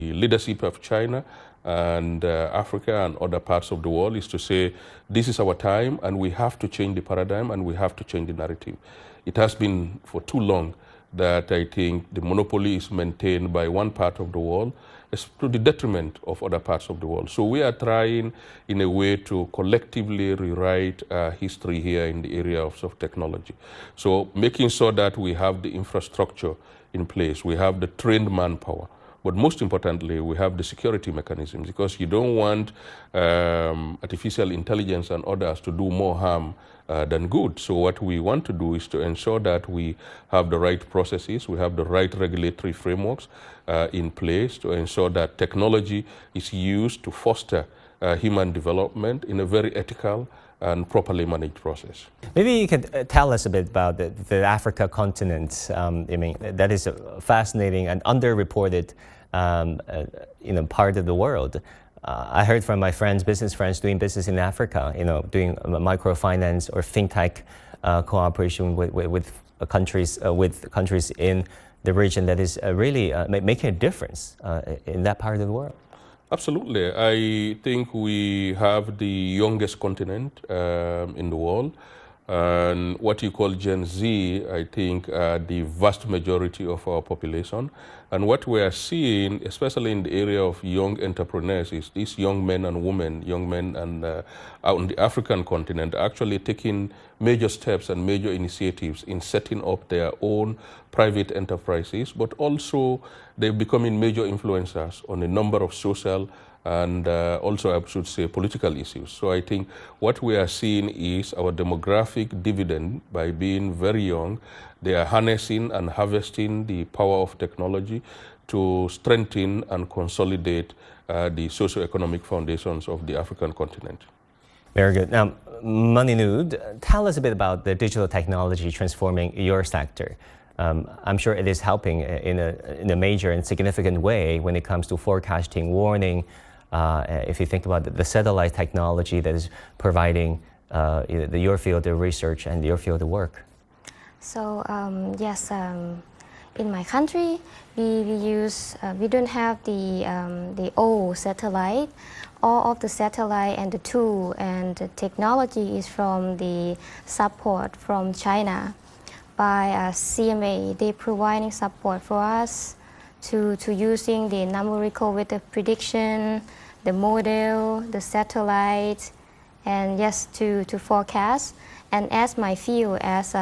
The leadership of China and Africa and other parts of the world is to say, this is our time and we have to change the paradigm and we have to change the narrative. It has been for too long that I think the monopoly is maintained by one part of the world to the detriment of other parts of the world. So we are trying in a way to collectively rewrite history here in the area of technology. So making sure that we have the infrastructure in place, we have the trained manpower, but most importantly, we have the security mechanisms, because you don't want artificial intelligence and others to do more harm than good. So what we want to do is to ensure that we have the right processes, we have the right regulatory frameworks in place to ensure that technology is used to foster human development in a very ethical and properly managed process. Maybe you can tell us a bit about the Africa continent. I mean, that is a fascinating and underreported part of the world. I heard from my friends, business friends, doing business in Africa, doing microfinance or fintech cooperation with countries in the region that is really making a difference in that part of the world. Absolutely. I think we have the youngest continent in the world. And what you call Gen Z, I think, the vast majority of our population. And what we are seeing, especially in the area of young entrepreneurs, is these young men and women, on the African continent, actually taking major steps and major initiatives in setting up their own private enterprises, but also they're becoming major influencers on a number of social and also, I should say, political issues. So I think what we are seeing is our demographic dividend. By being very young, they are harnessing and harvesting the power of technology to strengthen and consolidate the socio-economic foundations of the African continent. Very good. Now, Maninud, tell us a bit about the digital technology transforming your sector. I'm sure it is helping in a major and significant way when it comes to forecasting, warning. If you think about the satellite technology that is providing your field of research and your field of work. So yes, in my country, we don't have the old satellite. All of the satellite and the tool and the technology is from the support from China by CMA. They providing support for us to using the numerical weather prediction, the model, the satellite, and yes, to forecast. And as my field as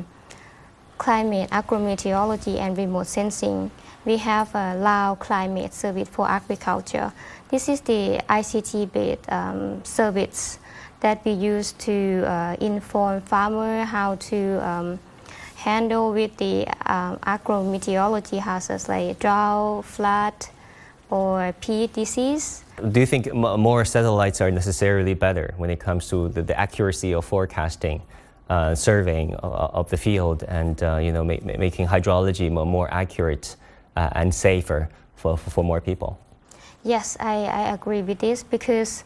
climate, agrometeorology, and remote sensing, we have a Lao Climate Service for Agriculture. This is the ICT-based service that we use to inform farmers how to handle with the agrometeorology hazards like drought, flood, or peat disease. Do you think more satellites are necessarily better when it comes to the accuracy of forecasting, surveying of the field, and making hydrology more accurate and safer for more people? Yes, I agree with this, because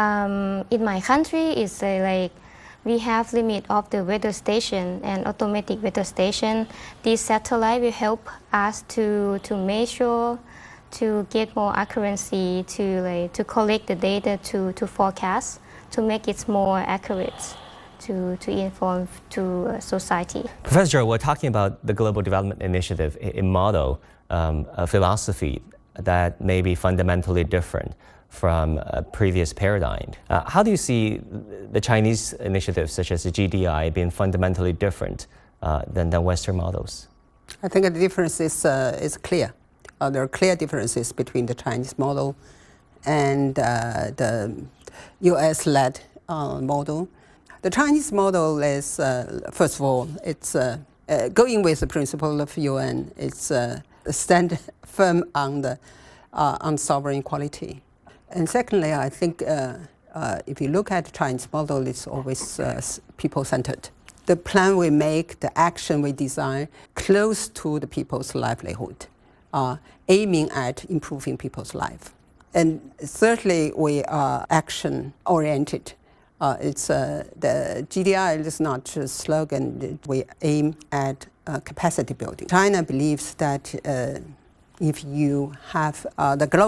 in my country it's like we have limit of the weather station and automatic weather station. This satellite will help us to measure, to get more accuracy, to collect the data, to forecast, to make it more accurate, to inform to society. Professor, we're talking about the Global Development Initiative, a model, a philosophy that may be fundamentally different from a previous paradigm. How do you see the Chinese initiatives, such as the GDI, being fundamentally different than the Western models? I think the difference is clear. There are clear differences between the Chinese model and the US-led model. The Chinese model is, first of all, it's going with the principle of UN. It's stand firm on sovereign equality. And secondly, I think if you look at the Chinese model, it's always people-centered. The plan we make, the action we design, close to the people's livelihood, aiming at improving people's life. And thirdly, we are action-oriented. It's the GDI is not just a slogan. We aim at capacity building. China believes that if you have the global